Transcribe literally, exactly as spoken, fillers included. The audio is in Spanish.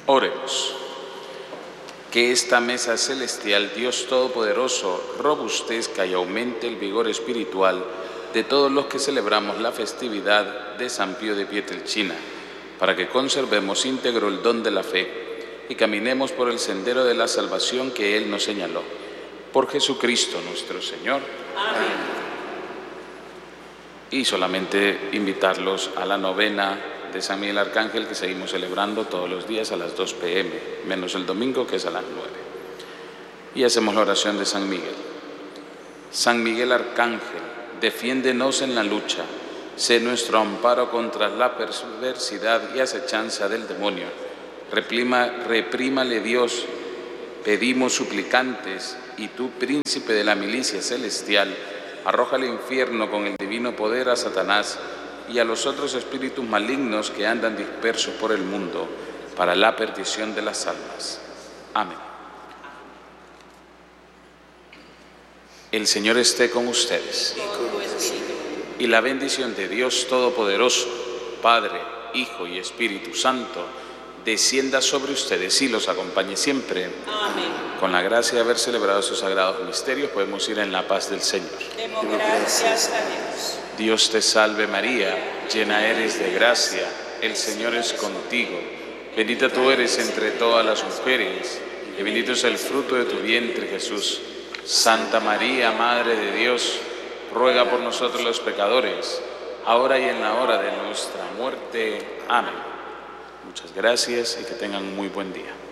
Oremos. Que esta mesa celestial, Dios Todopoderoso, robustezca y aumente el vigor espiritual de todos los que celebramos la festividad de San Pío de Pietrelcina, para que conservemos íntegro el don de la fe y caminemos por el sendero de la salvación que Él nos señaló. Por Jesucristo nuestro Señor. Amén. Y solamente invitarlos a la novena de San Miguel Arcángel, que seguimos celebrando todos los días a las dos pe eme, menos el domingo, que es a las nueve. Y hacemos la oración de San Miguel. San Miguel Arcángel, defiéndenos en la lucha, sé nuestro amparo contra la perversidad y acechanza del demonio. Reprima, reprímale Dios, pedimos suplicantes, y tú, príncipe de la milicia celestial, arroja al infierno con el divino poder a Satanás y a los otros espíritus malignos que andan dispersos por el mundo, para la perdición de las almas. Amén. El Señor esté con ustedes. Y la bendición de Dios Todopoderoso, Padre, Hijo y Espíritu Santo, descienda sobre ustedes y los acompañe siempre. Amén. Con la gracia de haber celebrado estos sagrados misterios, podemos ir en la paz del Señor. Demos gracias a Dios. Dios te salve María, llena eres de gracia, el Señor es contigo. Bendita tú eres entre todas las mujeres, y bendito es el fruto de tu vientre, Jesús. Santa María, Madre de Dios, ruega por nosotros los pecadores, ahora y en la hora de nuestra muerte. Amén. Muchas gracias y que tengan un muy buen día.